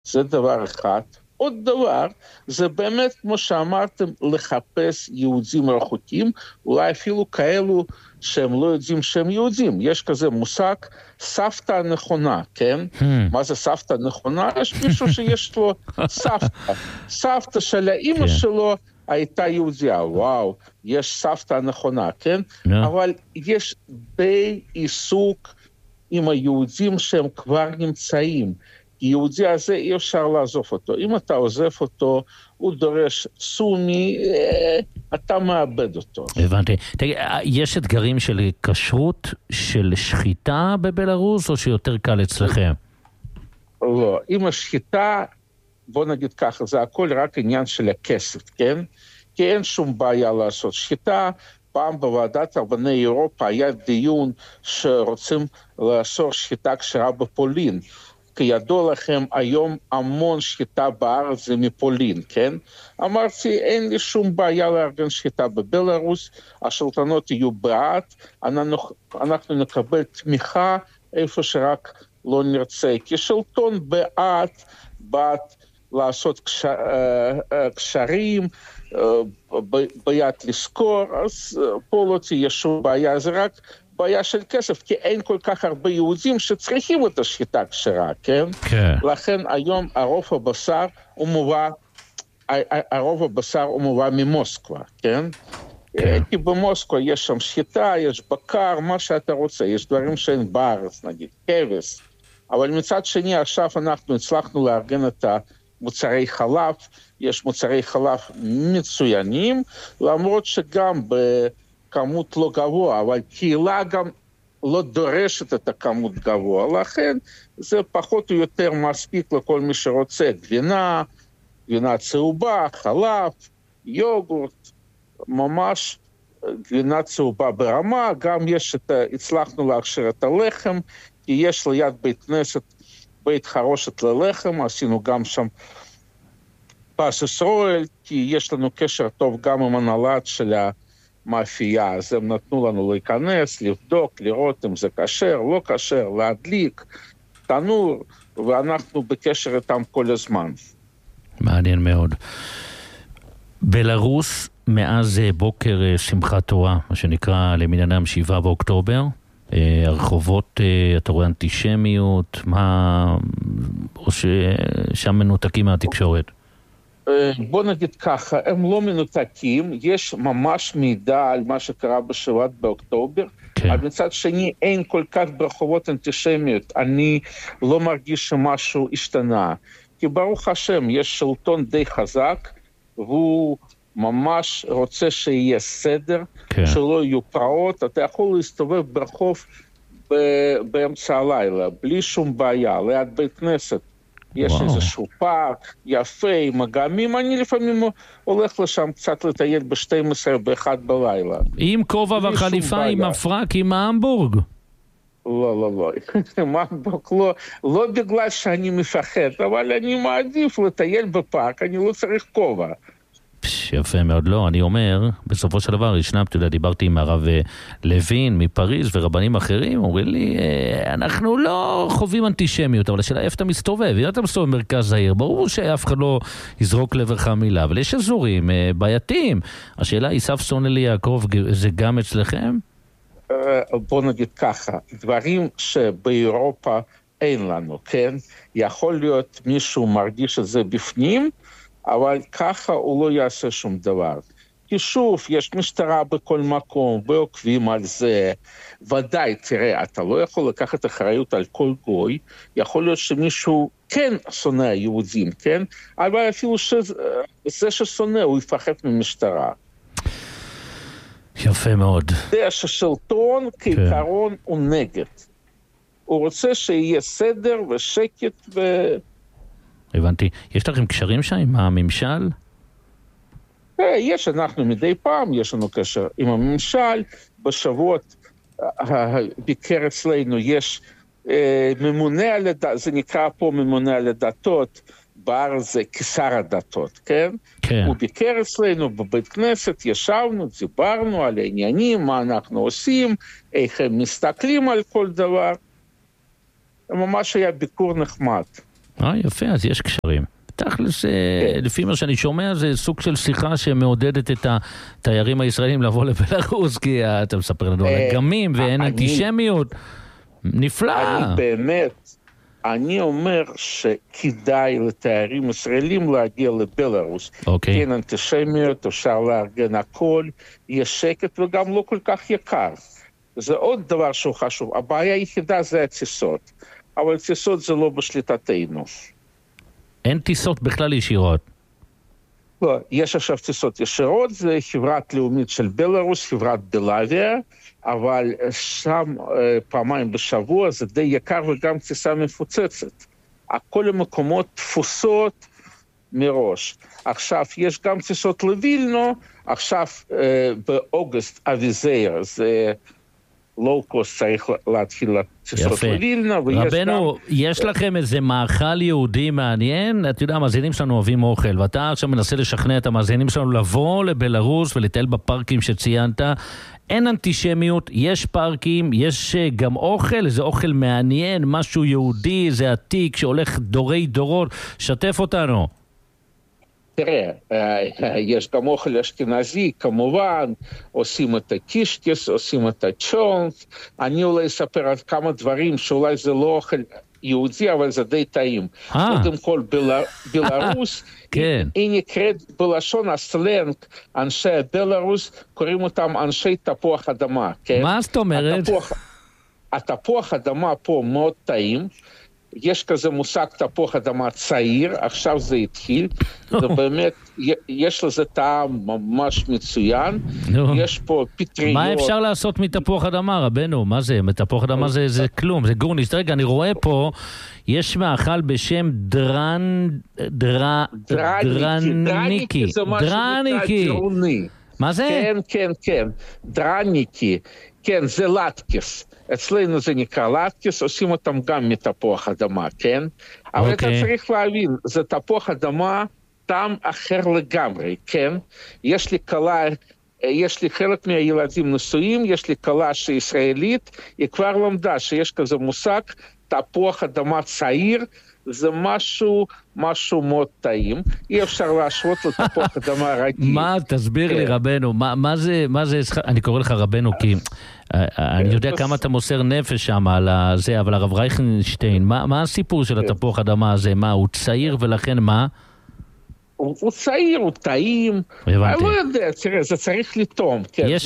זה דבר אחד. עוד דבר, זה באמת, כמו שאמרתם, לחפש יהודים רחוקים, אולי אפילו כאלו שהם לא יודעים שהם יהודים. יש כזה מושג, סבתא הנכונה, כן? מה זה סבתא הנכונה? יש מישהו שיש לו סבתא. סבתא של האמא שלו הייתה יהודיה, וואו, יש סבתא הנכונה, כן? אבל יש די עיסוק עם היהודים שהם כבר נמצאים. יהודי הזה אי אפשר לעזוב אותו. אם אתה עוזב אותו, הוא דורש סומי, אתה מאבד אותו. הבנתי. תגיד, יש אתגרים של כשרות, של שחיטה בבלרוס, או שיותר קל אצלכם? לא. עם השחיטה, בוא נגיד ככה, זה הכל רק עניין של הכסף, כן? כי אין שום בעיה לעשות שחיטה. פעם בוועדת רבני אירופה היה דיון שרוצים לאסור שחיטה כשרה בפולין. כידוע לכם, היום המון שחיטה בארץ זה מפולין, כן? אמרתי, אין לי שום בעיה לארגן שחיטה בבלרוס, השלטונות יהיו בעד, אנחנו נקבל תמיכה איפה שרק לא נרצה. כי שלטון בעד לעשות קשרים, ביד לזכור, אז פה לא תהיה שום בעיה, זה רק בעיה של כסף, כי אין כל כך הרבה יהודים שצריכים את השחיטה כשרה, כן? כן. לכן היום הרוב הבשר הוא מובא ממוסקבה, כן? כן. כי במוסקבה יש שם שחיטה, יש בקר, מה שאתה רוצה, יש דברים שאין בארץ, נגיד, כבש. אבל מצד שני, עכשיו אנחנו הצלחנו לארגן את מוצרי חלב, יש מוצרי חלב מצוינים, למרות שגם בכמות לא גבוה, אבל קהילה גם לא דורשת את הכמות גבוה, לכן זה פחות או יותר מספיק לכל מי שרוצה, גבינה צהובה, חלב, יוגורט, ממש גבינה צהובה ברמה, גם הצלחנו להכשיר את הלחם, כי יש ליד בית כנסת בית חרושת ללחם, עשינו גם שם פס ישראל, כי יש לנו קשר טוב גם עם הנהלת של המאפייה, אז הם נתנו לנו להיכנס, לבדוק, לראות אם זה כשר, לא כשר, להדליק, תנור, ואנחנו בקשר איתם כל הזמן. מעניין מאוד. בלרוס, מאז בוקר שמחת תורה, מה שנקרא למניינם 7 באוקטובר, הרחובות, אתה רואה אנטישמיות, או ששם מנותקים מהתקשורת? בוא נגיד ככה, הם לא מנותקים, יש ממש מידע על מה שקרה ב7 באוקטובר, אבל מצד שני אין כל כך ברחובות אנטישמיות, אני לא מרגיש שמשהו השתנה, כי ברוך השם יש שלטון די חזק, והוא ממש רוצה שיהיה סדר, שלא יהיו פרעות, אתה יכול להסתובב ברחוב באמצע הלילה, בלי שום בעיה, ליד בית כנסת. יש איזשהו פארק יפה, עם אגמים, אני לפעמים הולך לשם קצת לטייל ב-12 ב-1 בלילה. עם כובע וחליפה, עם הפרק, עם ההמבורג? לא. מהמבורג לא בגלל שאני מפחד, אבל אני מעדיף לטייל בפארק, אני לא צריך כובע. יפה מאוד, לא, אני אומר, בסופו של דבר ישנם, אתה יודע, דיברתי עם הרב לוין מפריז ורבנים אחרים, אומרים לי, אנחנו לא חווים אנטישמיות, אבל השאלה איפה אתה מסתובב, אם אתה מסתובב במרכז העיר, ברור שאף אחד לא יזרוק לעברך מילה, אבל יש אזורים בעייתיים, השאלה היא, סף סונלי יעקב, זה גם אצלכם? בוא נגיד ככה, דברים שבאירופה אין לנו, כן? יכול להיות מישהו מרגיש את זה בפנים, אבל ככה הוא לא יעשה שום דבר. כי שוב, יש משטרה בכל מקום, ועוקבים על זה. ודאי, תראה, אתה לא יכול לקחת אחריות על כל גוי, יכול להיות שמישהו כן שונא יהודים, כן? אבל אפילו שזה ששונא, הוא יפחד ממשטרה. יפה מאוד. זה ששלטון כעיקרון הוא נגד. הוא רוצה שיהיה סדר ושקט הבנתי. יש לכם קשרים שם עם הממשל? יש, אנחנו מדי פעם, יש לנו קשר עם הממשל. בשבועות ביקר אצלנו יש ממונה על הדתות, זה נקרא פה ממונה על הדתות, בארץ זה כשר הדתות, כן? כן. הוא ביקר אצלנו בבית כנסת, ישבנו, דיברנו על העניינים, מה אנחנו עושים, איך הם מסתכלים על כל דבר. ממש היה ביקור נחמד. יפה, אז יש קשרים. תכלס, לפי מה שאני שומע, זה סוג של שיחה שמעודדת את התיירים הישראלים לבוא לבלרוס, כי אתה מספר לנו על אגמים ואין אנטישמיות. נפלא. אני באמת, אני אומר שכדאי לתיירים ישראלים להגיע לבלרוס. אין אנטישמיות, אפשר לארגן הכל, יש שקט וגם לא כל כך יקר. זה עוד דבר שהוא חשוב. הבעיה היחידה זה הטיסות, אבל טיסות זה לא בשליטתנו. אין טיסות בכלל ישירות? לא, יש עכשיו טיסות ישירות, זה חברת לאומית של בלרוס, חברת בלאביה, אבל שם פעמיים בשבוע זה די יקר וגם טיסה מפוצצת. כל המקומות תפוסות מראש. עכשיו יש גם טיסות לווילנו, עכשיו באוגוסט אביזייר, זה לואו-קוסט צריך להתחיל לטיסות לווילנה. רבנו, יש לכם איזה מאכל יהודי מעניין? אתה יודע, המאזינים שלנו אוהבים אוכל, ואתה עכשיו מנסה לשכנע את המאזינים שלנו לבוא לבלרוס ולטייל בפארקים שציינת. אין אנטישמיות, יש פארקים, יש גם אוכל, איזה אוכל מעניין, משהו יהודי, זה עתיק שהולך דורי דורות. שתף אותנו. תראה, יש גם אוכל אשכנזי, כמובן, עושים את הקישקס, עושים את הצ'ונק. אני אולי אספר על כמה דברים שאולי זה לא אוכל יהודי, אבל זה די טעים. קודם כל, בלרוס, היא נקראת בלשון הסלנג, אנשי בלרוס, קוראים אותם אנשי תפוח אדמה. מה זאת אומרת? התפוח אדמה פה מאוד טעים, יש כזה מושג תפוח אדמה צעיר, עכשיו זה התחיל, זה באמת, יש לזה טעם ממש מצוין, יש פה פטריות. מה אפשר לעשות מתפוח אדמה, רבנו? מה זה? מתפוח אדמה זה כלום, זה גורניש. רגע, אני רואה פה, יש מאכל בשם דרניקי. מה זה? כן, דרניקי, כן, זה לטקס. אצלנו זה נקרא לטקס, עושים אותם גם מתפוח אדמה, כן? אבל אתה צריך להבין, זה תפוח אדמה טעם אחר לגמרי, כן? יש לי חלק מהילדים נשואים, יש לי קלה שישראלית, היא כבר למדה שיש כזה מושג, תפוח אדמה צעיר, זה משהו מאוד טעים, אי אפשר להשוות לתפוח אדמה רגיל. מה, תסביר לי רבנו, מה זה, אני קורא לך רבנו כי אני יודע כמה אתה מוסר נפש שם על זה, אבל הרב רייכנשטיין, מה הסיפור של התפוח אדמה הזה? מה, הוא צעיר ולכן מה? הוא צעיר, הוא טעים, אני לא יודע, תראה, זה צריך לטעום. יש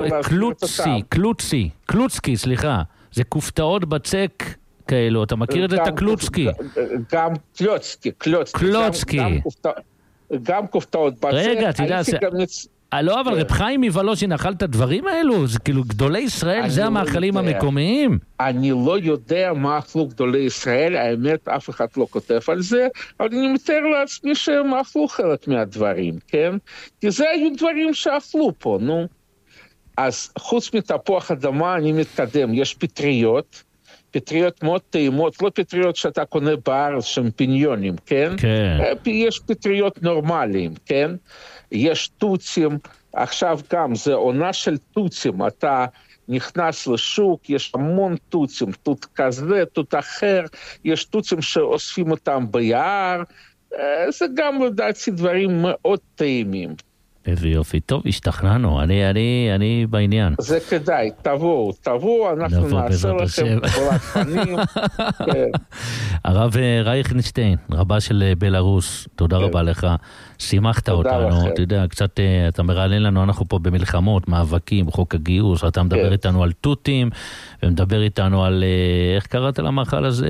קלוצקי, סליחה, זה כופתאות בצק כאלו, אתה מכיר את הקלוצקי? גם קלוצקי. גם כופתאות בצק. רגע, תדע, לא, אבל רב חיים מוולוז'ין אכל את הדברים האלו? זה כאילו גדולי ישראל, זה המאכלים המקומיים? אני לא יודע מה אכלו גדולי ישראל, האמת אף אחד לא כותב על זה, אבל אני מתאר לעצמי שהם אכלו חלק מהדברים, כן? כי זה היו דברים שאכלו פה, נו. אז חוץ מתפוח אדמה אני מתקדם, יש פטריות מאוד טעימות, לא פטריות שאתה קונה בארץ, שמפיניונים, כן? יש פטריות נורמליים, כן? יש טוצים, עכשיו גם זה עונה של טוצים, אתה נכנס לשוק, יש המון טוצים, טוט כזה, טוט אחר, יש טוצים שאוספים אותם ביער, זה גם לדעתי דברים מאוד טעימים. איזה יופי, טוב, השתכנענו, אני בעניין. זה כדאי, תבואו, אנחנו נעשה לכם קורת פנים. הרב רייכנשטיין, רבה של בלרוס, תודה רבה לך, שימחת אותנו, אתה יודע, קצת, אתה מרענן לנו, אנחנו פה במלחמות, מאבקים, חוק הגיוס, אתה מדבר איתנו על טוטים, ומדבר איתנו על, איך קראת למאכל הזה?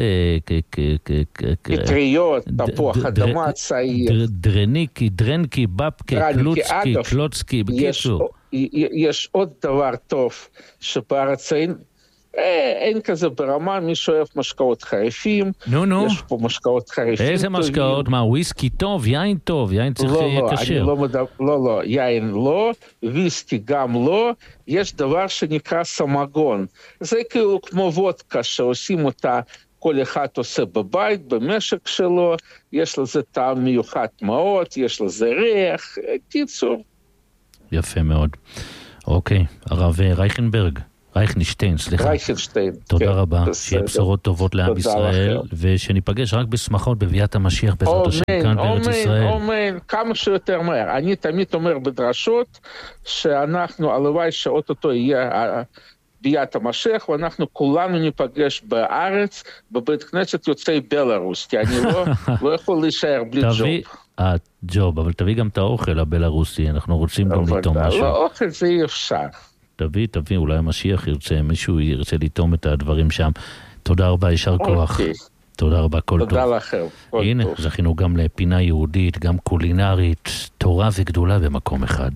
פטריות, תפוח אדמה צעיר. דרנקי, בבקי, קלוצקי, בקיצור. יש עוד דבר טוב שבארצנו, אין כזה ברמה, מי שאוהב משקאות חריפים, יש פה משקאות חריפים. איזה משקאות? מה, וויסקי טוב, יין טוב, יין צריך לקשר. לא, יין לא, וויסקי גם לא, יש דבר שנקרא סמגון. זה כאילו כמו וודקה שעושים אותה, כל אחד עושה בבית, במשק שלו, יש לזה טעם מיוחד מאוד, יש לזה ריח, קיצור. יפה מאוד. אוקיי, הרב רייכנברג, רייכנשטיין, סליחה. רייכנשטיין. תודה רבה, שיהיה בשורות טובות לעם ישראל, ושניפגש רק בשמחות בביאת המשיח בעזרת השם כאן בארץ ישראל. אמן, כמה שיותר מהר. אני תמיד אומר בדרשות, שאנחנו, הלוואי שאוטוטו יהיה ביאת המשיח, ואנחנו כולנו ניפגש בארץ, בבית כנסת יוצאי בלרוס, כי אני לא יכול להישאר בלי ג'וב. ג'וב, אבל תביא גם את האוכל הבלרוסי, אנחנו רוצים גם לטום משהו. לא, אוכל זה אי אפשר. תביא, אולי המשיח ירצה, מישהו ירצה לטום את הדברים שם. תודה רבה, ישר כוח. תודה רבה, כל טוב. תודה לכם. הנה, זכינו גם לפינה יהודית, גם קולינרית, תורה וגדולה במקום אחד.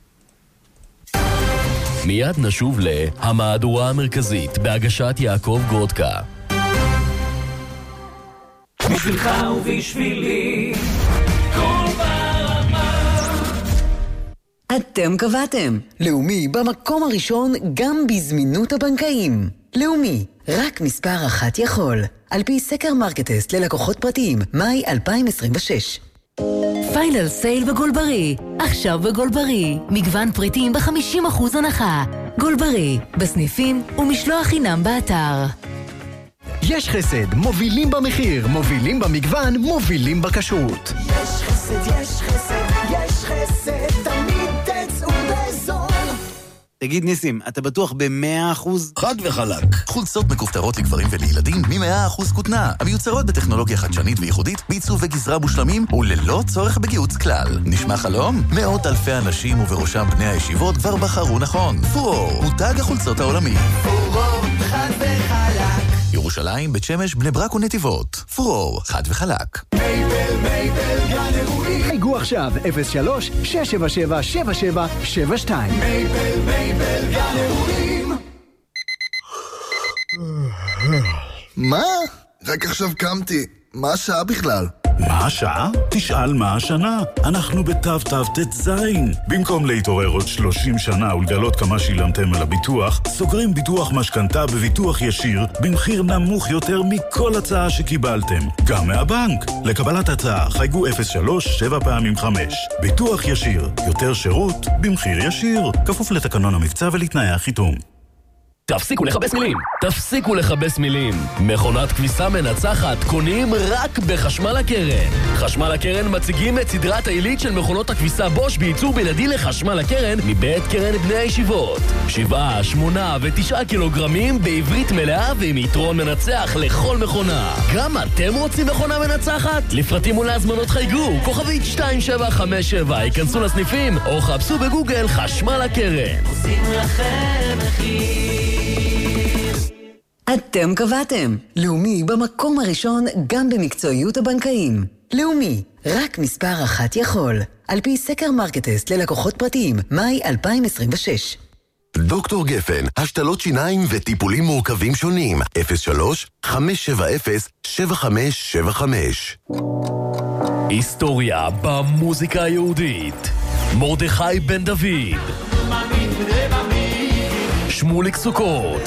מיד נשוב להמהדורה המרכזית בהגשת יעקב גרודקה. בשבילך ובשבילי כל ברמה. אתם קבעתם לאומי במקום הראשון גם בזמינות הבנקאים. לאומי, רק מספר אחת יכול, על פי סקר מרקטסט ללקוחות פרטיים, מאי 2026. פיינל סייל בגולברי, עכשיו בגולברי, מגוון פריטים ב-50% הנחה. גולברי, בסניפים ומשלוח חינם באתר. יש חסד, מובילים במחיר, מובילים במגוון, מובילים בכשרות. יש חסד, יש חסד, יש חסד, תמיד תצאו בזול. תגיד ניסים, אתה בטוח ב100%? חד וחלק. חולצות מכופתרות לגברים ולילדים מ100% כותנה, המיוצרות בטכנולוגיה חדשנית וייחודית, בעיצוב וגזרה מושלמים וללא צורך בגיוץ כלל. נשמע חלום? מאות אלפי אנשים ובראשם בני הישיבות כבר בחרו נכון. פורור, מותג החולצות העולמי. פורור, חד וחלק. ירושלים, בית שמש, בני ברק ונתיבות. פורור, חד וחלק. מייבל, גן אירועים. חייגו עכשיו, 03-677-7772. מייבל, גן אירועים. מה? רק עכשיו קמתי. מה השעה בכלל? מה השעה? תשאל מה השנה. אנחנו בתו זין. במקום להתעורר עוד 30 שנה ולגלות כמה שילמתם על הביטוח, סוגרים ביטוח משכנתה בביטוח ישיר במחיר נמוך יותר מכל הצעה שקיבלתם. גם מהבנק. לקבלת הצעה חייגו 03-7x5. ביטוח ישיר. יותר שירות במחיר ישיר. כפוף לתקנון המבצע ולתנאי החיתום. תפסיקו לכבס מילים. תפסיקו לכבס מילים. מכונת כביסה מנצחת קונים רק בחשמל הקרן. חשמל הקרן מציגים את סדרת העילית של מכונות הכביסה בוש בייצור בלעדי לחשמל הקרן מבית קרן בני הישיבות. 7, 8 ו9 קילוגרמים בעברית מלאה ועם יתרון מנצח לכל מכונה. גם אתם רוצים מכונה מנצחת? לפרטים ולהזמנות חייגו כוכבית 2757, ייכנסו לסניפים או חפשו בגוגל חשמל הקרן. עושים לכם מחיר. אתם קבעתם לאומי במקום הראשון גם במקצועיות הבנקאים. לאומי, רק מספר אחת יכול, על פי סקר מרקטסט ללקוחות פרטיים, מאי 2026. דוקטור גפן, השתלות שיניים וטיפולים מורכבים שונים, 03-570-7575. היסטוריה במוזיקה היהודית. מרדכי בן דוד, שמוליק סוכות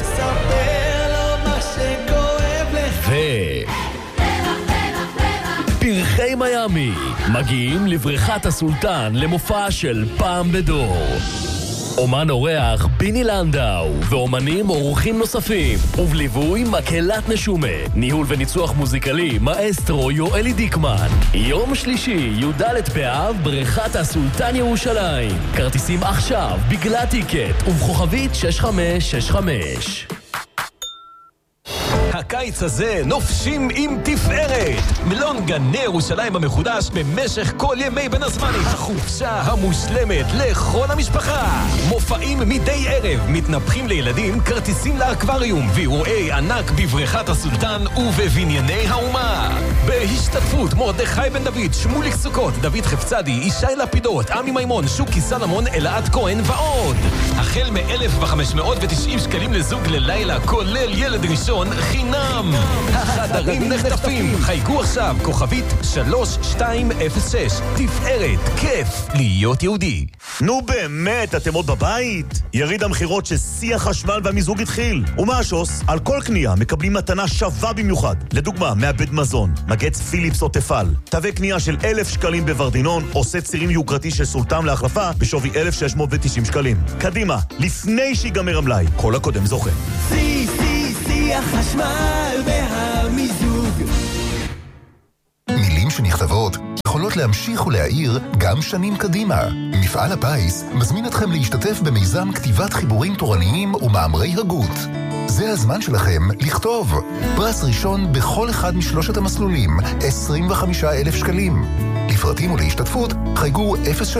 פרחי מיאמי מגיעים לבריכת הסולטן למופע של פעם בדור. אומן אורח ביני לנדאו ואומנים אורחים נוספים ובליווי מקהלת נשומה, ניהול וניצוח מוזיקלי מאסטרו יואלי דיקמן. יום שלישי י"ד באב בריכת הסולטן ירושלים. כרטיסים עכשיו בגלל טיקט ובכוכבית 6565. הקיץ הזה נופשים עם תפארת. מלון גני ירושלים המחודש במשך כל ימי בין הזמנים. החופשה המושלמת לכל המשפחה. מופעים מדי ערב, מתנפחים לילדים, כרטיסים לאקווריום ואירועי ענק בבריכת הסולטן ובבנייני האומה. בהשתתפות מרדכי בן דוד, שמוליק סוכות, דוד חפצדי, ישי לפידות, עמי מימון, שוקי סלמון, אלעד כהן ועוד. החל מ-1,590 שקלים לזוג ללילה, כולל ילד ראשון חינם. החדרים נחטפים. חייגו עכשיו כוכבית 3206. תפארת, כיף להיות יהודי. נו באמת, אתם עוד בבית? יריד המחירות ששיא החשמל והמיזוג התחיל. ומה השוס? על כל קנייה מקבלים מתנה שווה במיוחד. לדוגמה, מעבד מזון, מגץ פיליפס או תפל. תווי קנייה של 1,000 שקלים בוורדינון, עושה צירים יוקרתי של סולטם להחלפה בשווי 1,690 שקלים. קדימה, לפני שיגמר המלאי. כל הקודם זוכה. סי החשמל והמיזוג. מילים שנכתבות יכולות להמשיך ולהעיר גם שנים קדימה. מפעל הפיס מזמין אתכם להשתתף במיזם כתיבת חיבורים תורניים ומאמרי הגות. זה הזמן שלכם לכתוב. פרס ראשון בכל אחד משלושת המסלולים, 25,000 שקלים. לפרטים ולהשתתפות חייגו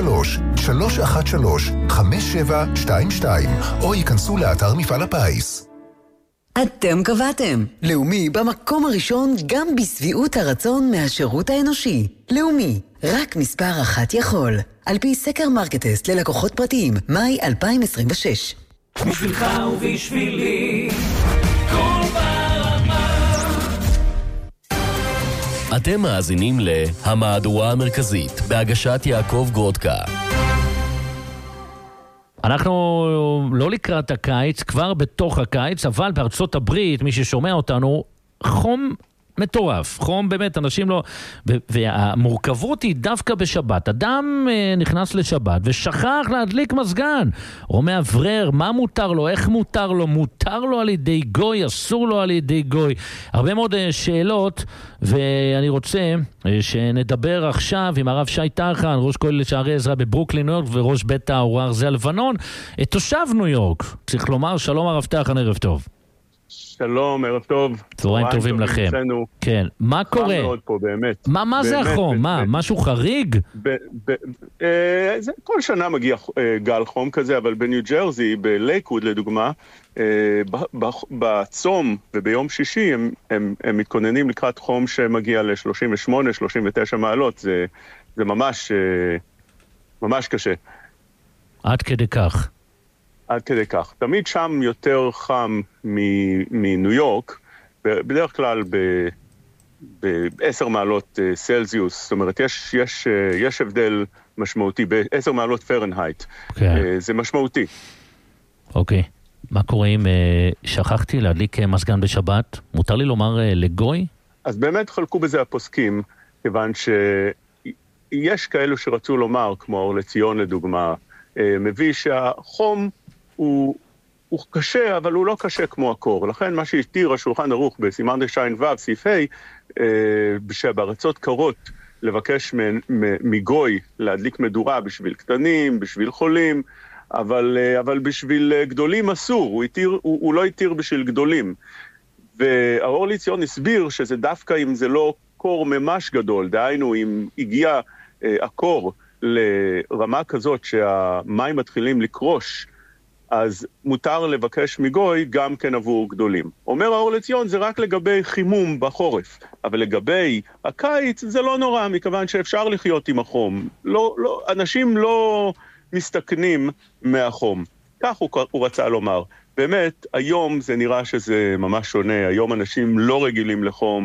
03-313-5722 או ייכנסו לאתר מפעל הפיס. אתם קבעתם. לאומי במקום הראשון גם בסביעות הרצון מהשירות האנושי. לאומי, רק מספר אחת יכול. על פי סקר מרקטסט ללקוחות פרטיים, מאי 2026. בשבילך ובשבילי, כל ברמה. אתם מאזינים להמהדורה המרכזית, בהגשת יעקב גרודקה. אנחנו לא לקראת הקיץ, כבר בתוך הקיץ, אבל בארצות הברית, מי ששומע אותנו, חום מטורף, חום באמת, אנשים לא... והמורכבות היא דווקא בשבת. אדם נכנס לשבת ושכח להדליק מזגן. או מאוורר, מה מותר לו, איך מותר לו, מותר לו על ידי גוי, אסור לו על ידי גוי. הרבה מאוד שאלות, ואני רוצה שנדבר עכשיו עם הרב שי טרחן, ראש כולל שערי עזרא בברוקלין, ניו יורק, וראש בית האור זה הלבנון, תושב ניו יורק. צריך לומר, שלום הרב טרחן, ערב טוב. שלום, ערב טוב. צהריים טובים לכם. כן, מה קורה? מאוד פה, באמת. מה זה החום? מה, משהו חריג? כל שנה מגיע גל חום כזה, אבל בניו ג'רזי, בלייקווד לדוגמה, בצום וביום שישי הם מתכוננים לקראת חום שמגיע ל-38, 39 מעלות. זה ממש קשה. עד כדי כך. עד כדי כך. תמיד שם יותר חם מניו יורק, בדרך כלל ב-10 מעלות סלזיוס, זאת אומרת, יש הבדל משמעותי, ב-10 מעלות פרנהייט. זה משמעותי. אוקיי. מה קורה אם שכחתי להדליק מזגן בשבת? מותר לי לומר לגוי? אז באמת חלקו בזה הפוסקים, כיוון שיש כאלו שרצו לומר, כמו אור לציון לדוגמה, מביא שהחום הוא קשה, אבל הוא לא קשה כמו הקור. לכן מה שהתיר השולחן ערוך בסימן רש"ן ו' סעיף ה', שבארצות קרות לבקש מגוי להדליק מדורה בשביל קטנים, בשביל חולים, אבל בשביל גדולים אסור, הוא לא התיר בשביל גדולים. והאור לציון הסביר שזה דווקא אם זה לא קור ממש גדול, דהיינו אם הגיע הקור לרמה כזאת שהמים מתחילים לקרוש, אז מותר לבקש מגוי גם כן עבור גדולים. אומר האור לציון, זה רק לגבי חימום בחורף, אבל לגבי הקיץ זה לא נורא, מכיוון שאפשר לחיות עם החום. אנשים לא מסתכנים מהחום. כך הוא רצה לומר. באמת, היום זה נראה שזה ממש שונה, היום אנשים לא רגילים לחום,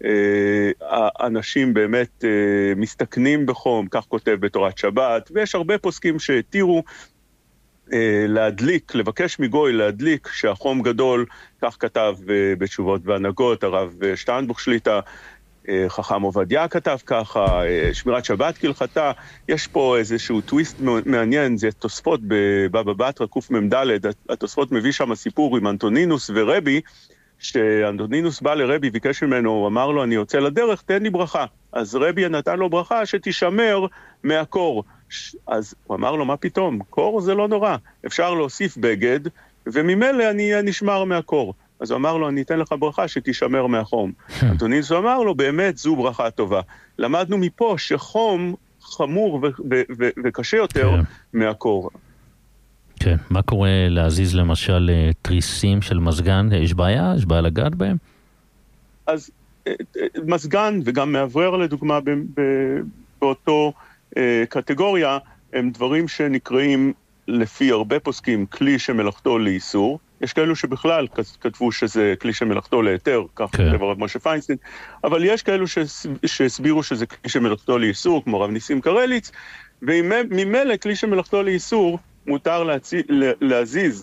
אנשים באמת מסתכנים בחום, כך כותב בתורת שבת, ויש הרבה פוסקים שהתירו להדליק, לבקש מגוי להדליק שהחום גדול, כך כתב בתשובות והנהגות, הרב שטיינבוך שליטה, חכם עובדיה כתב ככה, שמירת שבת כהלכתה. יש פה איזשהו טוויסט מעניין, זה תוספות בבבא בתרא קמ"ד, התוספות מביא שם סיפור עם אנטונינוס ורבי, שאנטונינוס בא לרבי, ביקש ממנו, הוא אמר לו, אני יוצא לדרך, תן לי ברכה. אז רבי נתן לו ברכה שתשמר מהקור. אז הוא אמר לו, מה פתאום? קור זה לא נורא. אפשר להוסיף בגד, וממילא אני נשמר מהקור. אז הוא אמר לו, אני אתן לך ברכה שתשמר מהחום. אנטונינוס אמר לו, באמת זו ברכה טובה. למדנו מפה שחום חמור וקשה יותר מהקור. כן, מה קורה להזיז למשל תריסים של מזגן? יש בעיה? יש בעיה לגעת בהם? אז מזגן וגם מאוורר לדוגמה באותו קטגוריה, הם דברים שנקראים לפי הרבה פוסקים כלי שמלאכתו לאיסור. יש כאלו שבכלל כתבו שזה כלי שמלאכתו להיתר, כך כתב הרב משה פיינשטיין, אבל יש כאלו שהסבירו שזה כלי שמלאכתו לאיסור, כמו רב ניסים קרליץ, וממילא כלי שמלאכתו לאיסור מותר להזיז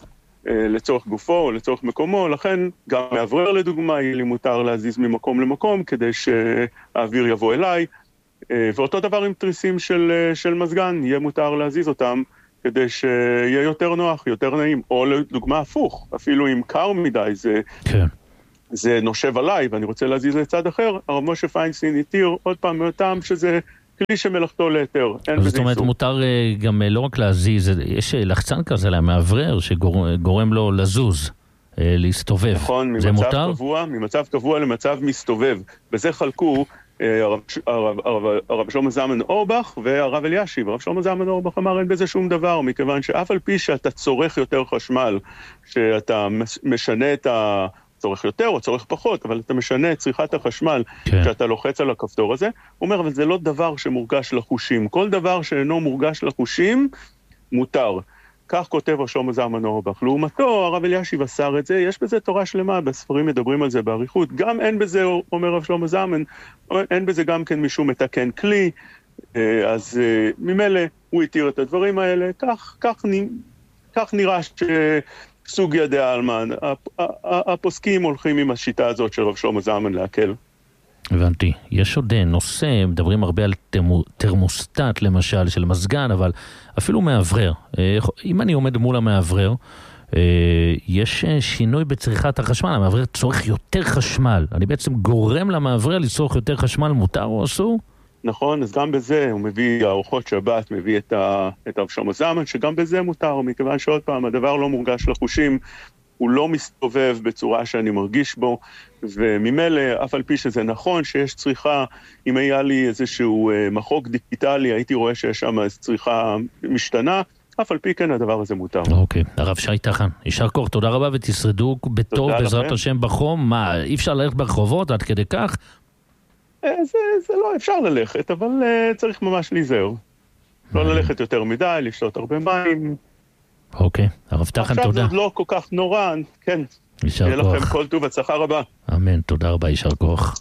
לצורך גופו או לצורך מקומו, לכן גם מאוורר לדוגמה, יהיה לי מותר להזיז ממקום למקום כדי שהאוויר יבוא אליי, ואותו דבר עם תריסים של מזגן, יהיה מותר להזיז אותם כדי שיהיה יותר נוח, יותר נעים, או לדוגמה הפוך, אפילו אם קר מדי זה נושב עליי ואני רוצה להזיז לצד אחר, הרב משה פיינשטיין התיר עוד פעם מאותם שזה כלי שמלאכתו להיתר. זאת אומרת, מותר גם לא רק להזיז, יש לחצן כזה למאוורר שגורם לו לזוז, להסתובב. נכון, ממצב קבוע למצב מסתובב. בזה חלקו הרב שלמה זלמן אורבך והרב אלישיב. הרב שלמה זלמן אורבך אמר אין בזה שום דבר, מכיוון שאף על פי שאתה צורך יותר חשמל, שאתה משנה את צורך יותר או צורך פחות, אבל אתה משנה את צריכת החשמל כשאתה לוחץ על הכפתור הזה. הוא אומר, אבל זה לא דבר שמורגש לחושים. כל דבר שאינו מורגש לחושים, מותר. כך כותב הרב שלמה זלמן אורבך. לעומתו, הרב אלישיב אסר את זה, יש בזה תורה שלמה, בספרים מדברים על זה באריכות. גם אין בזה, אומר הרב שלמה זלמן, אין בזה גם כן משום מתקן כלי, אז ממילא הוא התיר את הדברים האלה. כך נראה סוג ידי האלמן. הפוסקים הולכים עם השיטה הזאת של רב שלמה זלמן להקל. הבנתי. יש עוד נושא, מדברים הרבה על תרמוסטט למשל של מזגן, אבל אפילו מאוורר. אם אני עומד מול המאוורר, יש שינוי בצריכת החשמל, המאוורר צורך יותר חשמל. אני בעצם גורם למאוורר לצורך יותר חשמל, מותר או אסור? נכון, אז גם בזה הוא מביא ארוחות שבת, מביא את הרב שלמה זלמן, שגם בזה מותר, מכיוון שעוד פעם הדבר לא מורגש לחושים, הוא לא מסתובב בצורה שאני מרגיש בו, וממילא, אף על פי שזה נכון שיש צריכה, אם היה לי איזשהו מחוק דיגיטלי, הייתי רואה שיש שם צריכה משתנה, אף על פי כן הדבר הזה מותר. אוקיי, הרב שי טחן, יישר כוח, תודה רבה ותשרדו בטוב בעזרת השם בחום. מה, אי אפשר ללכת ברחובות עד כדי כך? זה לא אפשר ללכת, אבל צריך ממש להיזהר. לא ללכת יותר מדי, לשתות הרבה מים. אוקיי, הרב טחן, תודה. עכשיו זה עוד לא כל כך נורא, כן. יישר כוח. יהיה לכם כל טוב, הצלחה רבה. אמן, תודה רבה, יישר כוח.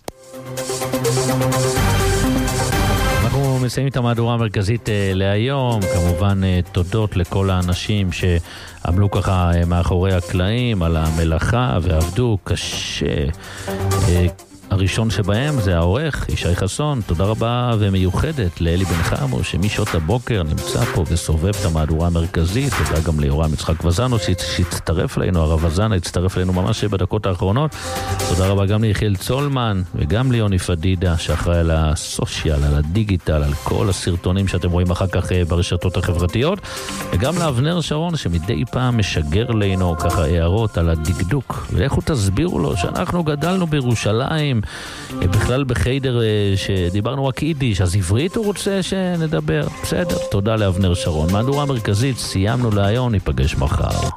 אנחנו מסיימים את המהדורה המרכזית להיום. כמובן תודות לכל האנשים שעמלו ככה מאחורי הקלעים על המלאכה ועבדו קשה. הראשון שבהם זה העורך, ישי חסון. תודה רבה ומיוחדת לאלי בן חמו, שמשעות הבוקר נמצא פה וסובב את המהדורה המרכזית. תודה גם ליורם יצחק וזנו שהצטרף אלינו, הרב וזן הצטרף אלינו ממש בדקות האחרונות. תודה רבה גם ליחיל צולמן וגם ליוני פדידה, שאחראי על הסושיאל, על הדיגיטל, על כל הסרטונים שאתם רואים אחר כך ברשתות החברתיות, וגם לאבנר שרון שמדי פעם משגר לנו ככה הערות על הדקדוק, ולכו תסבירו לו שאנחנו גדלנו בירושלים, בכלל בחיידר שדיברנו רק יידיש, אז עברית הוא רוצה שנדבר. בסדר, תודה לאבנר שרון. מהדורה המרכזית סיימנו להיום, ניפגש מחר.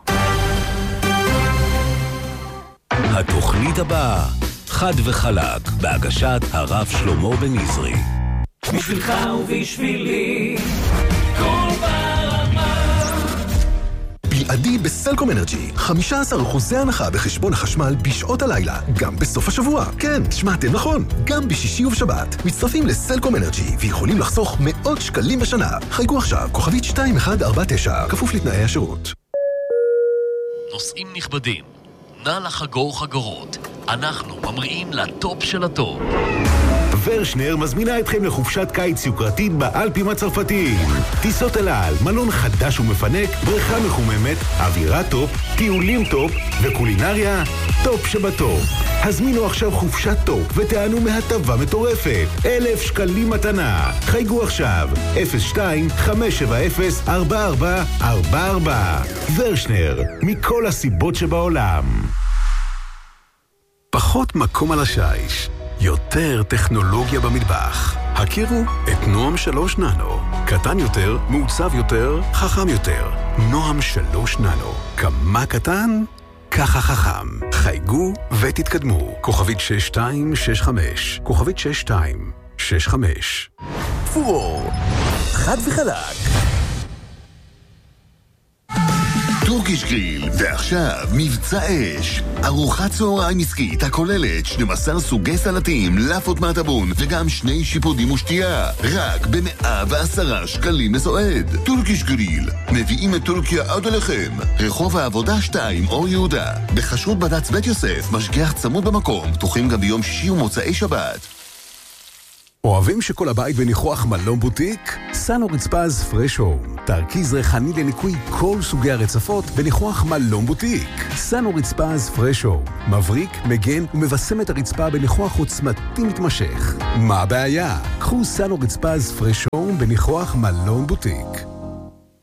התוכנית הבאה, חד וחלק, בהגשת הרב שלמה בן עזרי. בשבילך ובשבילי כל ברמה. בלעדי בסלקום אנרג'י, 15% הנחה בחשבון החשמל בשעות הלילה, גם בסוף השבוע. כן, שמעתם נכון, גם בשישי ובשבת. מצטרפים לסלקום אנרג'י ויכולים לחסוך מאות שקלים בשנה. חייגו עכשיו, כוכבית 2149, כפוף לתנאי השירות. נוסעים נכבדים, נא לחגור חגורות. אנחנו ממריאים לטופ של הטופ. ורשנר מזמינה אתכם לחופשת קיץ יוקרתית באלפים הצרפתיים. טיסות אל על, מלון חדש ומפנק, בריכה מחוממת, אווירה טופ, טיולים טופ וקולינריה טופ שבטופ. הזמינו עכשיו חופשת טופ ותענו מהטבה מטורפת. 1,000 שקלים מתנה. חייגו עכשיו 02-570-4444. ורשנר, מכל הסיבות שבעולם. פחות מקום על השיש, יותר טכנולוגיה במטבח. הכירו את נועם 3 ננו. קטן יותר, מעוצב יותר, חכם יותר. נועם 3 ננו. כמה קטן? ככה חכם. חייגו ותתקדמו. כוכבית 6265. כוכבית 6265. פור, חד וחלק. טורקיש גריל, ועכשיו מבצע אש. ארוחת צהריים עסקית הכוללת 12 סוגי סלטים, לאפות מהטבון וגם 2 שיפודים ושתייה. רק ב110 שקלים לסועד. טורקיש גריל, מביאים את טורקיה עד אליכם. רחוב העבודה 2, אור יהודה. בחשרות בד"ץ בית יוסף, משגיח צמוד במקום, פתוחים גם ביום שישי ומוצאי שבת. אוהבים שכל הבית בניחוח מלון בוטיק? סנו רצפז פרש הום, תרכיז ריחני לניקוי כל סוגי הרצפות בניחוח מלון בוטיק. סנו רצפז פרש הום, מבריק, מגן ומבשם את הרצפה בניחוח עוצמתי מתמשך. מה הבעיה? קחו סנו רצפז פרש הום בניחוח מלון בוטיק.